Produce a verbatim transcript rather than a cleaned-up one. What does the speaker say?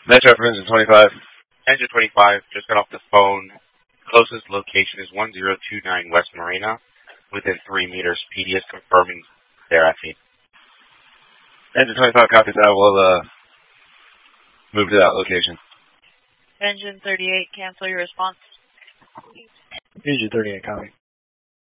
Metro for engine twenty-five. Engine twenty-five, just got off the phone. Closest location is one zero two nine West Marina, within three meters. P D is confirming their F E. Engine twenty-five copies that. We'll uh, move to that location. Engine thirty-eight, cancel your response. Engine thirty-eight, copy.